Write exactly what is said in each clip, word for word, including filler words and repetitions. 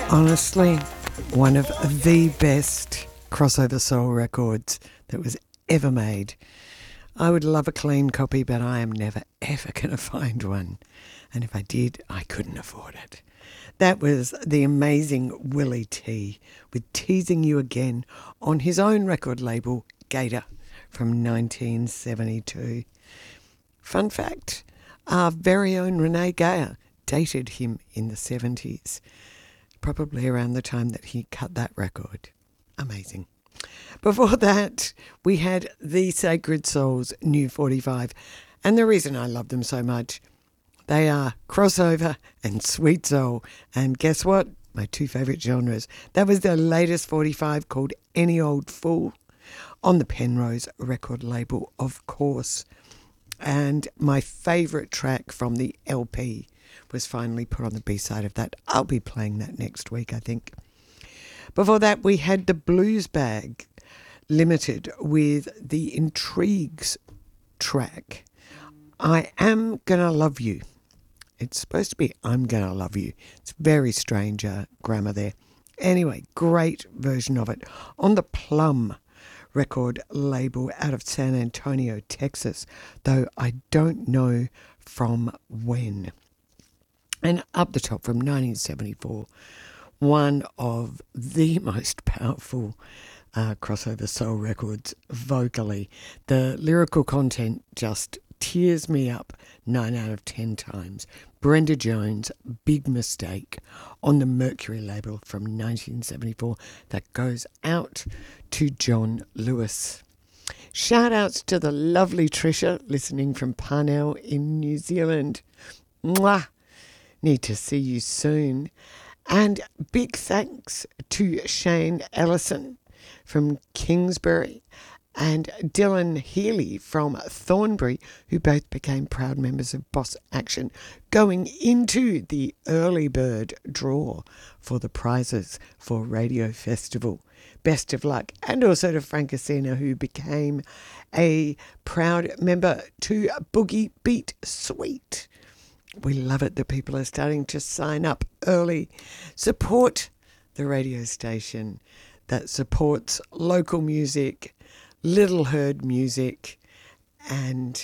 Honestly, one of the best crossover soul records that was ever made. I would love a clean copy, but I am never ever going to find one. And if I did, I couldn't afford it. That was the amazing Willie T with Teasing You Again on his own record label, Gator, from nineteen seventy-two. Fun fact, our very own Renee Geyer dated him in the seventies, probably around the time that he cut that record. Amazing. Before that, we had the Sacred Souls New forty-five, and the reason I love them so much, they are crossover and sweet soul, and guess what? My two favourite genres. That was their latest forty-five called Any Old Fool on the Penrose record label, of course. And my favourite track from the L P was finally put on the B-side of that. I'll be playing that next week, I think. Before that, we had the Blues Bag Limited with the Intrigues track, I Am Gonna Love You. It's supposed to be I'm Gonna Love You. It's very strange uh, grammar there. Anyway, great version of it on the Plum record label out of San Antonio, Texas, though I don't know from when. And up the top from nineteen seventy-four, one of the most powerful uh, crossover soul records vocally. The lyrical content just tears me up nine out of ten times. Brenda Jones, Big Mistake, on the Mercury label from nineteen seventy-four. That goes out to John Lewis. Shout outs to the lovely Trisha listening from Parnell in New Zealand. Mwah! Need to see you soon. And big thanks to Shane Ellison from Kingsbury and Dylan Healy from Thornbury, who both became proud members of Boss Action, going into the early bird draw for the prizes for Radio Festival. Best of luck. And also to Frank Asina, who became a proud member to Boogie Beat Suite. We love it that people are starting to sign up early. Support the radio station that supports local music, little heard music, and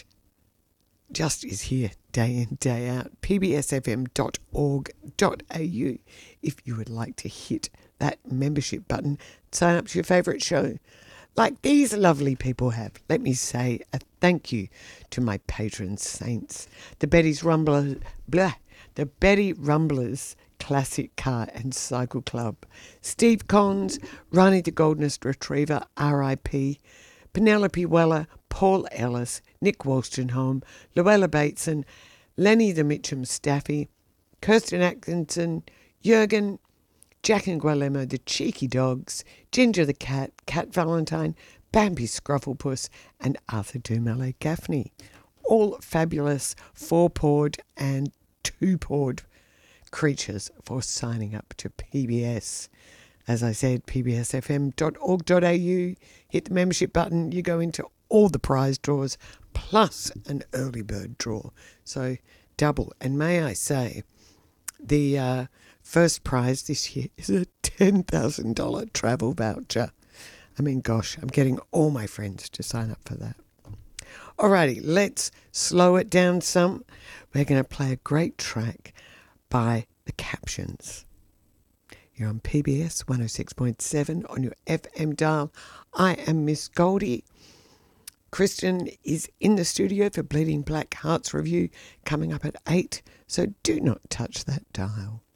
just is here day in, day out. p b s f m dot org dot a u if you would like to hit that membership button, sign up to your favourite show, like these lovely people have. Let me say a thank you to my patron saints, the Betty's Rumbler, blah, the Betty Rumblers Classic Car and Cycle Club, Steve Cons, Ronnie the Goldenest Retriever, R I P, Penelope Weller, Paul Ellis, Nick Wolstenholme, Luella Bateson, Lenny the Mitchum Staffy, Kirsten Atkinson, Jurgen, Jack and Guillermo the Cheeky Dogs, Ginger the Cat, Cat Valentine, Bambi Scrufflepuss, and Arthur Dumoulin Gaffney. All fabulous four-pawed and two-pawed creatures for signing up to P B S. As I said, p b s f m dot org dot a u. Hit the membership button. You go into all the prize draws, plus an early bird draw. So double. And may I say, the uh, first prize this year is a ten thousand dollars travel voucher. I mean, gosh, I'm getting all my friends to sign up for that. Alrighty, let's slow it down some. We're going to play a great track by The Captions. You're on P B S one oh six point seven on your F M dial. I am Miss Goldie. Kristen is in the studio for Bleeding Black Hearts Review coming up at eight, so do not touch that dial.